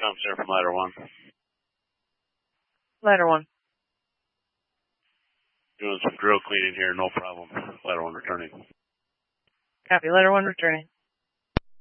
Comm Center from Ladder 1. Ladder 1. Doing some drill cleaning here, no problem. Ladder 1 returning. Copy, Ladder 1 returning.